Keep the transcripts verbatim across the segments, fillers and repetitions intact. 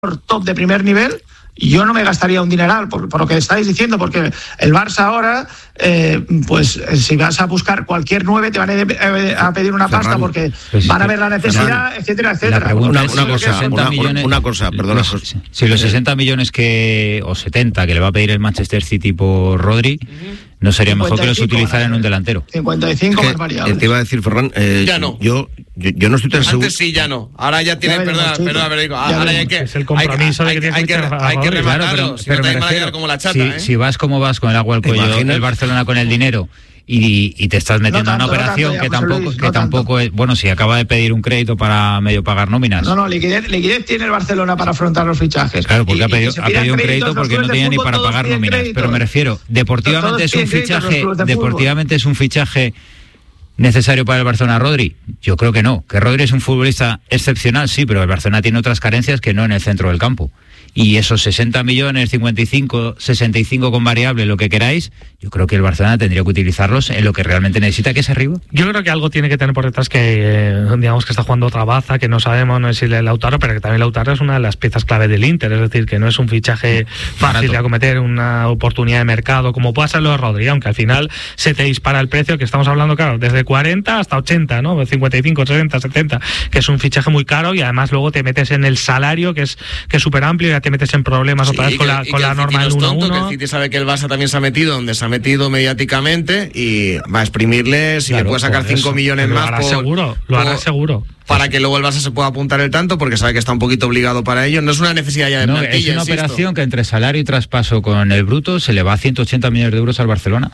top de primer nivel, yo no me gastaría un dineral por, por lo que estáis diciendo, porque el Barça ahora, eh, pues si vas a buscar cualquier nueve te van a, a pedir una Ferran, pasta porque pues van a ver la necesidad, Ferran, etcétera, etcétera. Una, una, cosa, una, millones, una cosa, perdona. Los, si los sesenta millones que o setenta que le va a pedir el Manchester City por Rodri, uh-huh. ¿no sería mejor que los utilizara en un delantero? cincuenta y cinco más variables. Te iba a decir, Ferran, eh, ya no. Yo, yo, yo no estoy tan seguro. Antes sí, ya no. Ahora ya tiene, perdona, perdona, pero ahora hay que... Es el compromiso hay, de que hay, tienes que, que hay que rematarlo, claro, pero, si pero no te me refiero, como la chata, si, ¿eh? si vas como vas con el agua al cuello, el Barcelona con el dinero y, y te estás metiendo no tanto, en una operación no tanto, ya, que tampoco, Luis, no que tampoco es, bueno, si acaba de pedir un crédito para medio pagar nóminas. No, no, liquidez, liquidez tiene el Barcelona para afrontar los fichajes. Claro, porque y, ha pedido, ha pedido un crédito porque no tenía ni para pagar nóminas. Créditos. Pero me refiero, deportivamente es un fichaje, deportivamente es un fichaje necesario para el Barcelona, Rodri. Yo creo que no, que Rodri es un futbolista excepcional, sí, pero el Barcelona tiene otras carencias que no en el centro del campo. Y esos sesenta millones, cincuenta y cinco, sesenta y cinco con variable, lo que queráis, yo creo que el Barcelona tendría que utilizarlos en lo que realmente necesita, que es arriba. Yo creo que algo tiene que tener por detrás que, eh, digamos, que está jugando otra baza, que no sabemos, no es si el Lautaro, pero que también Lautaro es una de las piezas clave del Inter, es decir, que no es un fichaje fácil Barato. de acometer, una oportunidad de mercado, como pueda ser lo de Rodri, aunque al final se te dispara el precio, que estamos hablando, claro, desde cuarenta hasta ochenta, ¿no? cincuenta y cinco, sesenta, setenta, que es un fichaje muy caro y además luego te metes en el salario, que es que es súper amplio, y te metes en problemas sí, otra vez con la, con la norma del uno uno. Que el City sabe que el Barça también se ha metido donde se ha metido mediáticamente y va a exprimirles y claro, le puede sacar cinco millones lo más hará por, seguro, lo hará por, seguro. Para que luego el Barça se pueda apuntar el tanto, porque sabe que está un poquito obligado para ello. No es una necesidad ya de no, plantilla, es una insisto. operación que entre salario y traspaso con el bruto se le va a ciento ochenta millones de euros al Barcelona.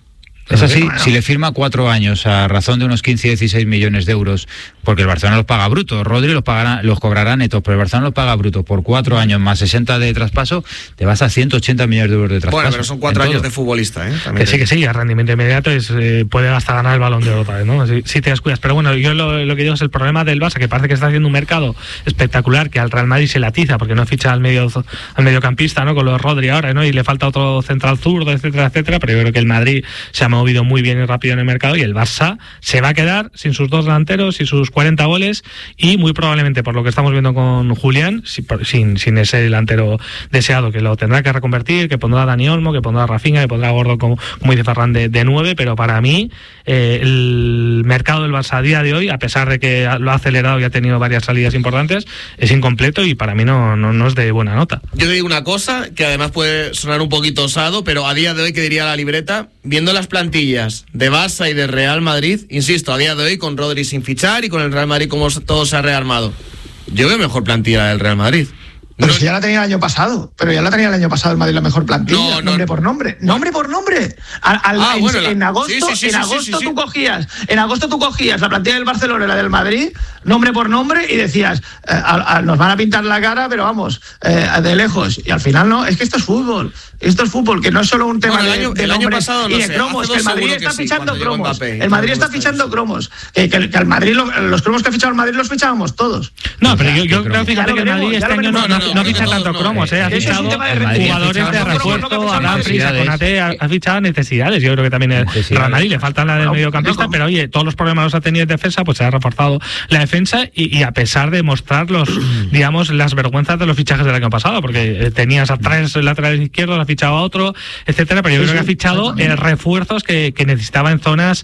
Es así, bueno. Si le firma cuatro años a razón de unos quince, dieciséis millones de euros, porque el Barcelona los paga brutos, Rodri los pagará, los cobrará netos, pero el Barcelona los paga brutos por cuatro años más sesenta de traspaso, te vas a ciento ochenta millones de euros de traspaso. Bueno, pero son cuatro años todo. de futbolista, ¿eh? También que sí, que sí, el rendimiento inmediato es, eh, puede hasta ganar el Balón de Oro otra vez, ¿no? Si, si te descuidas. Pero bueno, yo lo, lo que digo es el problema del Barça, que parece que está haciendo un mercado espectacular, que al Real Madrid se latiza, porque no ficha al medio al mediocampista, ¿no? Con los Rodri ahora, ¿no? Y le falta otro central zurdo, etcétera, etcétera, pero yo creo que el Madrid se ha movido muy bien y rápido en el mercado y el Barça se va a quedar sin sus dos delanteros y sus cuarenta goles y muy probablemente por lo que estamos viendo con Julián sin, sin ese delantero deseado, que lo tendrá que reconvertir, que pondrá a Dani Olmo, que pondrá a Rafinha, que pondrá a Gordo como, como dice Ferran de, de nueve, pero para mí eh, el mercado del Barça a día de hoy, a pesar de que lo ha acelerado y ha tenido varias salidas importantes, es incompleto y para mí no, no, no es de buena nota. Yo te digo una cosa que además puede sonar un poquito osado, pero a día de hoy, que diría la libreta, viendo las plantillas de Barça y de Real Madrid, insisto, a día de hoy con Rodri sin fichar y con el Real Madrid como todo se ha rearmado, yo veo mejor plantilla del Real Madrid. Pero no, si ya la tenía el año pasado, pero ya la tenía el año pasado el Madrid la mejor plantilla, no, no, nombre por nombre, nombre por nombre. Al, al, ah, en, bueno, en la... agosto, sí, sí, sí, en sí, agosto sí, sí, tú sí. cogías, en agosto tú cogías la plantilla del Barcelona y la del Madrid, nombre por nombre, y decías, eh, a, a, nos van a pintar la cara, pero vamos, eh, de lejos. Y al final no, es que esto es fútbol, esto es fútbol, que no es solo un tema bueno, de, el año, de el año pasado no y de sé, cromos, que el Madrid está sí, fichando cromos, Mbappé, el Madrid está fichando cromos, que, que, que el Madrid, lo, los cromos que ha fichado el Madrid los fichábamos todos. No, pero yo, yo creo, fíjate que el Madrid este año no, no, no, no ficha tanto cromos, eh, ha fichado jugadores de refuerzo, a Dumfries, a Konaté, ha, ha fichado necesidades. Yo creo que también el Real Madrid le falta la del no, mediocampista, no, no. pero oye, todos los problemas los ha tenido en defensa, pues se ha reforzado la defensa y, y a pesar de mostrar los, digamos, las vergüenzas de los fichajes del año pasado, porque eh, tenías a tres laterales izquierdos, ha fichado a otro, etcétera, pero yo sí, creo que ha fichado eh, refuerzos que, que necesitaba en zonas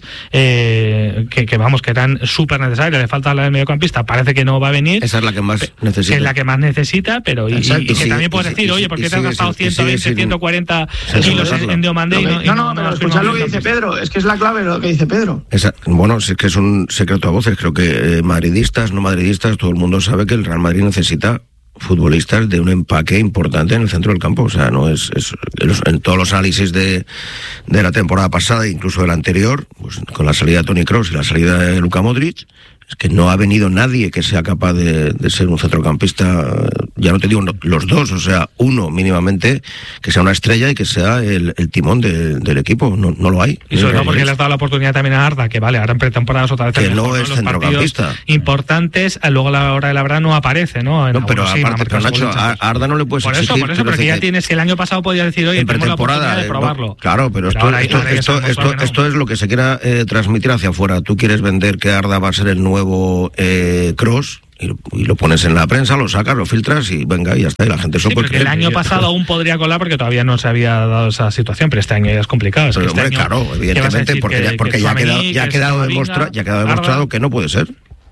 eh, que, que vamos, que eran súper necesarias. Le falta la del mediocampista, parece que no va a venir. Esa es la que más necesita. Que es la que más necesita, pero y, y, y que sí, también puedes decir, oye, ¿por qué te has gastado ciento veinte, ciento cuarenta kilos en, en Diomandé? No, no, no, pero escuchad lo que dice Pedro, es que es la clave lo que dice Pedro. Esa, bueno, es que es un secreto a voces, creo que eh, madridistas, no madridistas, todo el mundo sabe que el Real Madrid necesita futbolistas de un empaque importante en el centro del campo. O sea, no es, es en todos los análisis de, de la temporada pasada, incluso de la anterior, pues con la salida de Toni Kroos y la salida de Luka Modric, es que no ha venido nadie que sea capaz de, de ser un centrocampista, ya no te digo los dos, o sea, uno mínimamente, que sea una estrella y que sea el, el timón de, del equipo. No, no lo hay. Y sobre todo porque le has dado la oportunidad también a Arda, que vale, ahora en pretemporadas otra vez que no mejor, es ¿no? centrocampista importantes, luego a la hora de la verdad no aparece, ¿no? En no, pero sí, aparte, pero Nacho, a Arda no le puedes por exigir. Por eso, por eso, porque ya que tienes que el año pasado podías decir, oye, tenemos la oportunidad de probarlo. No, claro, pero, pero esto, esto, esto, esto, no. esto es lo que se quiera eh, transmitir hacia afuera. Tú quieres vender que Arda va a ser el nuevo eh, Kroos, y lo, y lo pones en la prensa, lo sacas, lo filtras y venga, y ya está, y la gente sí, supo que el año pasado aún podría colar porque todavía no se había dado esa situación, pero este año ya es complicado. Es pero, que este hombre, año, claro, evidentemente, porque, que, ya, porque ya, ha quedado, ya ha quedado, demostra, ya ha quedado demostrado que no puede ser.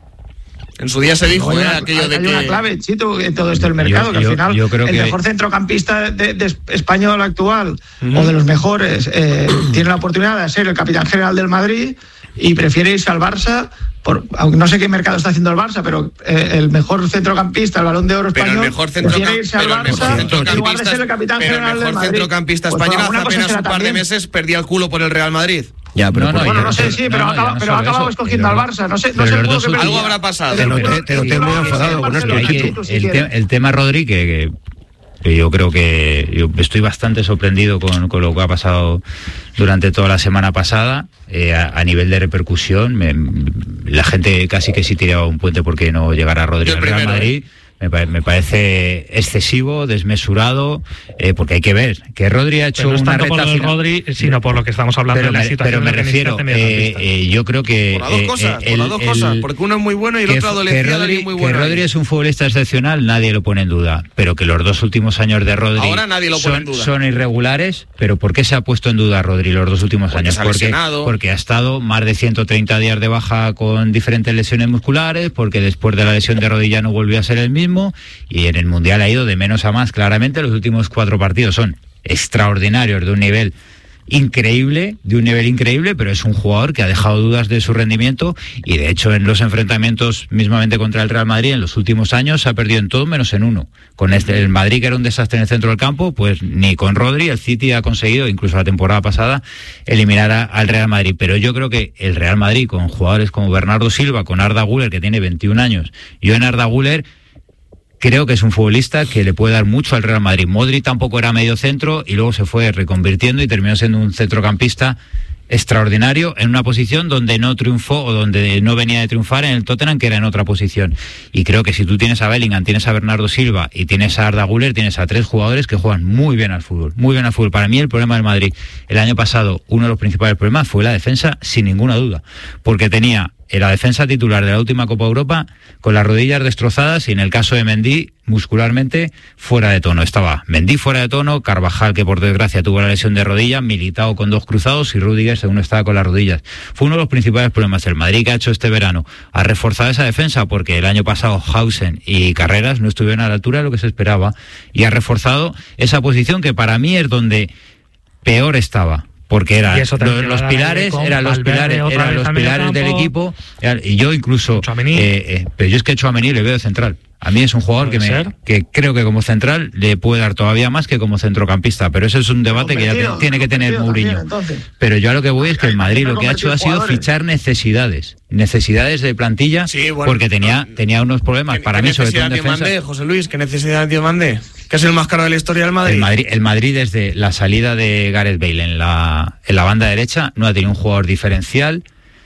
En su día se dijo no, ¿eh? una, aquello hay de hay que... una clave, Chito, en todo esto del mercado, yo, que al final yo, yo creo el que... mejor centrocampista de, de español actual, uh-huh. o de los mejores, eh, tiene la oportunidad de ser el capitán general del Madrid y prefiere irse al Barça, por, aunque no sé qué mercado está haciendo el Barça, pero eh, el mejor centrocampista, el Balón de Oro español, pero el mejor prefiere irse al Barça en lugar de ser el capitán pero general el mejor del Madrid. Centrocampista pues español hace apenas un par también. de meses perdía el culo por el Real Madrid. Ya, pero no, no, bueno, no sé, no, sí, no, pero, no, acaba, no pero ha acabado eso, escogiendo pero, al Barça. No sé, no pero sé los dos, que algo habrá pasado. Te noté, te noté muy enfadado con esto, Chito. El, te, el tema Rodri, que, que yo creo que yo estoy bastante sorprendido con, con lo que ha pasado durante toda la semana pasada, eh, a, a nivel de repercusión. Me, la gente casi que sí tiraba un puente porque no llegara Rodri al Real Madrid. ¿eh? Me, me parece excesivo, desmesurado, eh, porque hay que ver que Rodri ha hecho pero no es una tanto recta por lo de final, Rodri, sino por lo que estamos hablando pero de la me, situación. Pero me refiero, eh, eh, yo creo que... Por las dos eh, cosas, eh, por las dos el, cosas, el, porque uno es muy bueno y el que, otro adolescente Rodri, muy bueno. Que Rodri es un futbolista excepcional, nadie lo pone en duda, pero que los dos últimos años de Rodri Ahora nadie lo pone son, en duda. son irregulares, pero ¿por qué se ha puesto en duda Rodri los dos últimos porque años? Porque, porque ha estado más de ciento treinta días de baja con diferentes lesiones musculares, porque después de la lesión de rodilla no volvió a ser el mismo, y en el Mundial ha ido de menos a más. Claramente los últimos cuatro partidos son extraordinarios, de un nivel increíble, de un nivel increíble, pero es un jugador que ha dejado dudas de su rendimiento, y de hecho en los enfrentamientos mismamente contra el Real Madrid en los últimos años se ha perdido en todo menos en uno. Con este, el Madrid, que era un desastre en el centro del campo, pues ni con Rodri el City ha conseguido, incluso la temporada pasada, eliminar a, al Real Madrid. Pero yo creo que el Real Madrid, con jugadores como Bernardo Silva, con Arda Güler, que tiene veintiún años, yo en Arda Güler creo que es un futbolista que le puede dar mucho al Real Madrid. Modric tampoco era medio centro y luego se fue reconvirtiendo y terminó siendo un centrocampista extraordinario en una posición donde no triunfó o donde no venía de triunfar en el Tottenham, que era en otra posición. Y creo que si tú tienes a Bellingham, tienes a Bernardo Silva y tienes a Arda Güler, tienes a tres jugadores que juegan muy bien al fútbol, muy bien al fútbol. Para mí el problema del Madrid el año pasado, uno de los principales problemas fue la defensa, sin ninguna duda, porque tenía en la defensa titular de la última Copa Europa con las rodillas destrozadas y en el caso de Mendy muscularmente fuera de tono. Estaba Mendy fuera de tono, Carvajal, que por desgracia tuvo la lesión de rodilla, Militao con dos cruzados y Rüdiger según estaba con las rodillas. Fue uno de los principales problemas. El Madrid, que ha hecho este verano, ha reforzado esa defensa porque el año pasado Hausen y Carreras no estuvieron a la altura de lo que se esperaba, y ha reforzado esa posición que para mí es donde peor estaba. Porque eran los, los pilares, eran los pilares, eran los pilares del equipo, y yo incluso, eh, eh, pero yo es que a Tchouaméni le veo de central. A mí es un jugador que me que creo que como central le puede dar todavía más que como centrocampista, pero ese es un debate que ya te, tiene que tener Mourinho. Pero yo a lo que voy es que el Madrid lo que ha hecho ha sido fichar necesidades, necesidades de plantilla, sí, bueno, porque tenía tenía unos problemas para mí, sobre todo en defensa. Mandé, José Luis, ¿qué necesidad de Mandé? Que es el más caro de la historia del Madrid. El Madrid, el Madrid desde la salida de Gareth Bale en la en la banda derecha no ha tenido un jugador diferencial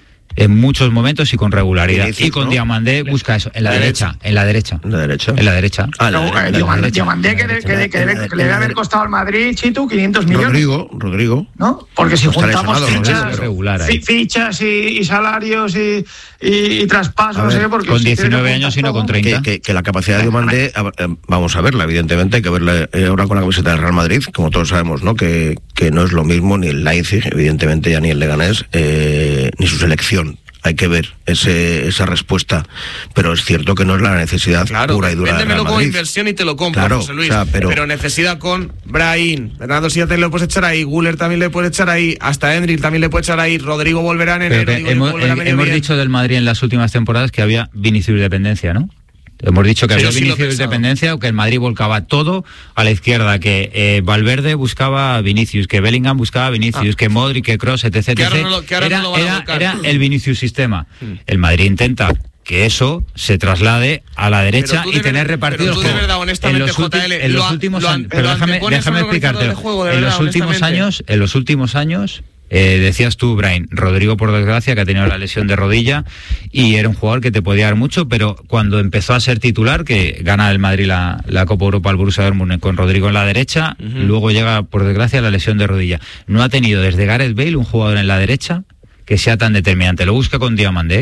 en muchos momentos y con regularidad. Vinicius, y con ¿no? Diomandé busca eso, en la, la derecha, derecha, en la derecha. ¿En la derecha? En la derecha. Ah, la, la, Diomandé, Diomandé que, que, que, que le debe haber costado al Madrid, Chito, quinientos millones. Rodrigo, Rodrigo. ¿No? Porque si juntamos fichas, regular, fi, fichas y, y salarios y, y, y traspasos, no sé qué, porque con si diecinueve años y no con treinta. Que, que, que la capacidad de Diomandé, vamos a verla, evidentemente, hay que verla ahora con la camiseta del Real Madrid, como todos sabemos, ¿no? Que, que no es lo mismo ni el Leipzig, evidentemente, ya ni el Leganés, eh, ni su selección. Hay que ver ese, esa respuesta, pero es cierto que no es la necesidad claro, pura y dura. Véndemelo como inversión y te lo compro, claro, José Luis. O sea, pero, pero necesidad con Brahim, Bernardo Silva te lo puedes echar ahí, Güler también le puedes echar ahí, hasta Endrick también le puede echar ahí, Rodrigo volverá en enero. Hemos, hemos dicho del Madrid en las últimas temporadas que había Vinicius dependencia, ¿no? Hemos dicho que sí, había Vinicius de dependencia, o que el Madrid volcaba todo a la izquierda, que eh, Valverde buscaba a Vinicius, que Bellingham buscaba a Vinicius, ah. que Modric, que Kroos, etc. Que ahora no lo, que ahora era, no lo van era, a buscar. Era el Vinicius sistema. Hmm. El Madrid intenta que eso se traslade a la derecha y tener repartidos pero tú de verdad, honestamente, en los, J L, en los últimos años. Pero déjame, déjame explicarte. De juego, de en verdad, los últimos años, en los últimos años. Eh, decías tú, Brian, Rodrigo por desgracia que ha tenido la lesión de rodilla y era un jugador que te podía dar mucho, pero cuando empezó a ser titular, que gana el Madrid la, la Copa Europa al Borussia Dortmund con Rodrigo en la derecha, uh-huh. luego llega por desgracia la lesión de rodilla. No ha tenido desde Gareth Bale un jugador en la derecha que sea tan determinante. Lo busca con Diomandé,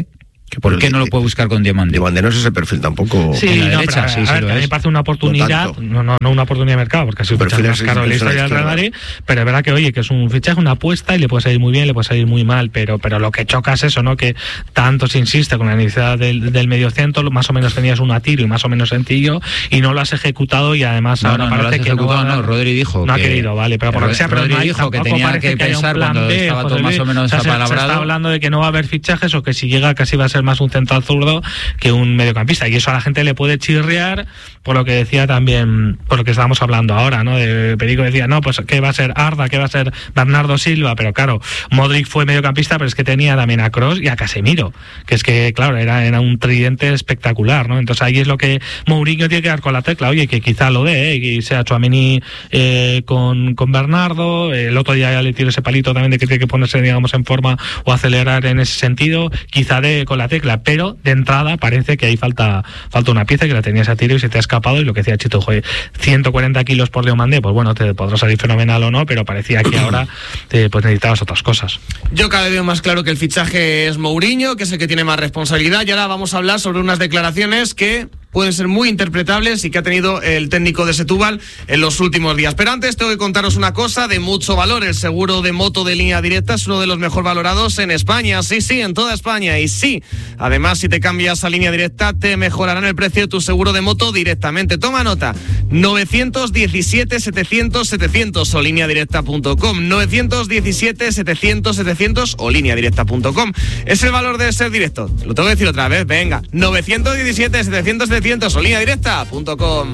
¿Por qué no lo puede buscar con Diomande? Diomande no es ese perfil tampoco. Sí, en la no, derecha, pero, sí, a sí ver, lo a mí es. me parece una oportunidad, no, no, no una oportunidad de mercado, porque ha sido el más caro de la historia del Real Madrid, pero es verdad que, oye, que es un fichaje, una apuesta y le puede salir muy bien, le puede salir muy mal, pero, pero lo que choca es eso, ¿no? Que tanto se insiste con la necesidad del, del mediocentro, más o menos tenías un a tiro y más o menos sencillo, y no lo has ejecutado y además no, ahora no, parece no que no, va, no, Rodri dijo no que, ha querido, vale, pero por lo que sea, pero Rodri no hay, dijo que tenía que pensar que cuando B, estaba José todo más o menos o sea, apalabrado. Se, se está hablando de que no va a haber fichajes o que si llega casi va a ser más un central zurdo que un mediocampista, y eso a la gente le puede chirriar por lo que decía también, por lo que estábamos hablando ahora, ¿no? De Perico decía, no, pues ¿qué va a ser Arda? ¿Qué va a ser Bernardo Silva? Pero claro, Modric fue mediocampista, pero es que tenía también a Kroos y a Casemiro, que es que, claro, era, era un tridente espectacular, ¿no? Entonces ahí es lo que Mourinho tiene que dar con la tecla, oye, que quizá lo dé, ¿eh? Y sea Tchouaméni eh, con, con Bernardo, el otro día ya le tiró ese palito también de que tiene que ponerse, digamos, en forma o acelerar en ese sentido, quizá dé con la tecla, pero de entrada parece que ahí falta falta una pieza que la tenías a tiro y se te ha escapado, y lo que decía Chito, joder, ciento cuarenta kilos por Diomande, pues bueno, te podrá salir fenomenal o no, pero parecía que ahora eh, pues necesitabas otras cosas. Yo cada vez veo más claro que el fichaje es Mourinho, que es el que tiene más responsabilidad, y ahora vamos a hablar sobre unas declaraciones que pueden ser muy interpretables y que ha tenido el técnico de Setúbal en los últimos días. Pero antes tengo que contaros una cosa de mucho valor. El seguro de moto de Línea Directa es uno de los mejor valorados en España. Sí, sí, en toda España. Y sí, además, si te cambias a Línea Directa, te mejorarán el precio de tu seguro de moto directamente. Toma nota. nueve uno siete, setecientos, setecientos o línea directa punto com. nueve uno siete, setecientos, setecientos o línea directa punto com. Es el valor de ser directo. Lo tengo que decir otra vez. Venga. nueve uno siete, setecientos, setecientos o línea directa punto com.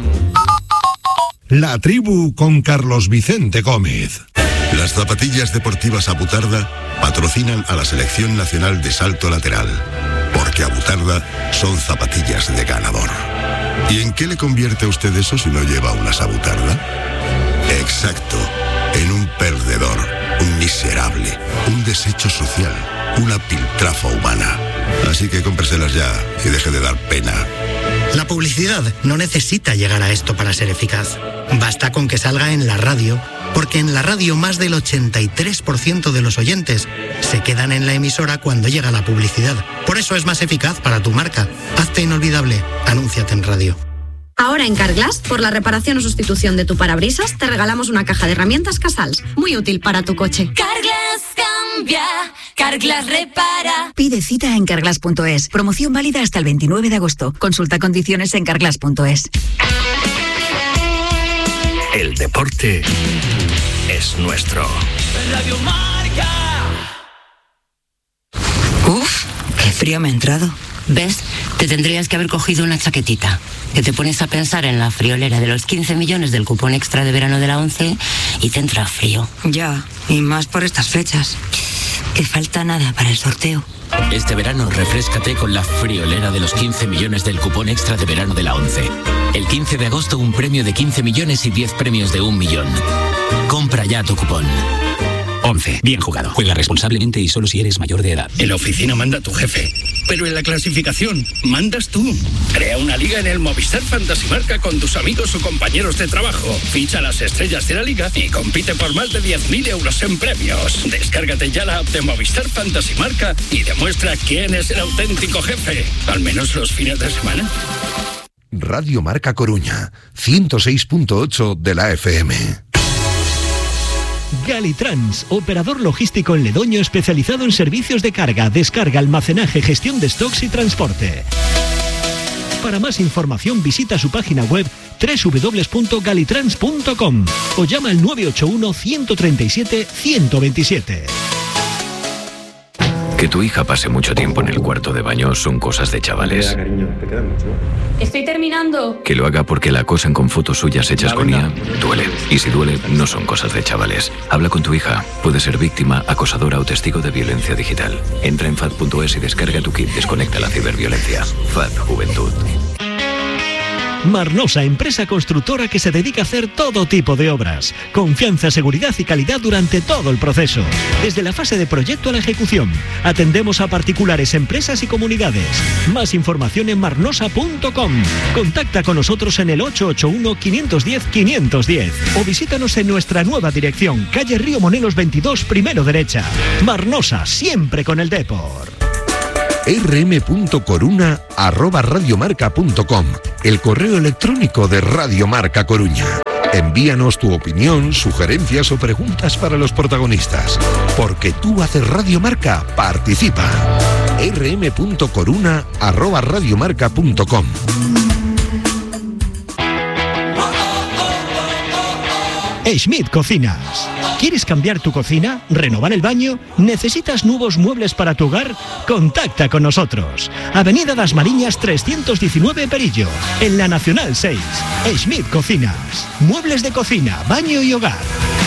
La tribu con Carlos Vicente Gómez. Las zapatillas deportivas Abutarda patrocinan a la Selección Nacional de Salto Lateral, porque Abutarda son zapatillas de ganador. ¿Y en qué le convierte a usted eso si no lleva unas Abutarda? Exacto, en un perdedor, un miserable, un desecho social, una piltrafa humana. Así que cómpreselas ya y deje de dar pena. La publicidad no necesita llegar a esto para ser eficaz. Basta con que salga en la radio, porque en la radio más del ochenta y tres por ciento de los oyentes se quedan en la emisora cuando llega la publicidad. Por eso es más eficaz para tu marca. Hazte inolvidable. Anúnciate en radio. Ahora en Carglass, por la reparación o sustitución de tu parabrisas, te regalamos una caja de herramientas Casals, muy útil para tu coche. Carglass cambia, Carglass repara. Pide cita en carglass punto es. Promoción válida hasta el veintinueve de agosto. Consulta condiciones en carglass punto es. El deporte es nuestro. Radio Marca. Uf, qué frío me ha entrado. ¿Ves? Te tendrías que haber cogido una chaquetita. Que te pones a pensar en la friolera de los quince millones del cupón extra de verano de la ONCE y te entra frío. Ya, y más por estas fechas. Que falta nada para el sorteo. Este verano refréscate con la friolera de los quince millones del cupón extra de verano de la ONCE. El quince de agosto un premio de quince millones y diez premios de un millón. Compra ya tu cupón. once. Bien jugado. Juega responsablemente y solo si eres mayor de edad. En la oficina manda tu jefe, pero en la clasificación mandas tú. Crea una liga en el Movistar Fantasy Marca con tus amigos o compañeros de trabajo. Ficha las estrellas de la liga y compite por más de diez mil euros en premios. Descárgate ya la app de Movistar Fantasy Marca y demuestra quién es el auténtico jefe. Al menos los fines de semana. Radio Marca Coruña, ciento seis punto ocho de la F M. Galitrans, operador logístico en Ledoño especializado en servicios de carga, descarga, almacenaje, gestión de stocks y transporte. Para más información visita su página web doble u doble u doble u punto galitrans punto com o llama al nueve ocho uno, uno tres siete, uno dos siete. Que tu hija pase mucho tiempo en el cuarto de baño son cosas de chavales. Estoy terminando. Que lo haga porque la acosan con fotos suyas hechas con I A, duele. Y si duele, no son cosas de chavales. Habla con tu hija. Puede ser víctima, acosadora o testigo de violencia digital. Entra en F A D punto es y descarga tu kit Desconecta la ciberviolencia. F A D Juventud. Marnosa, empresa constructora que se dedica a hacer todo tipo de obras. Confianza, seguridad y calidad durante todo el proceso. Desde la fase de proyecto a la ejecución. Atendemos a particulares, empresas y comunidades. Más información en marnosa punto com. Contacta con nosotros en el ocho ocho uno, cinco uno cero, cinco uno cero o visítanos en nuestra nueva dirección, calle Río Monelos veintidós, primero derecha. Marnosa, siempre con el Depor. r m punto coruna arroba radiomarca punto com, el correo electrónico de Radio Marca Coruña. Envíanos tu opinión, sugerencias o preguntas para los protagonistas. Porque tú haces Radio Marca, participa. r m punto coruna arroba radiomarca punto com. Schmidt Cocinas. ¿Quieres cambiar tu cocina? ¿Renovar el baño? ¿Necesitas nuevos muebles para tu hogar? Contacta con nosotros. Avenida Das Mariñas trescientos diecinueve Perillo, en la Nacional seis. Schmidt Cocinas. Muebles de cocina, baño y hogar.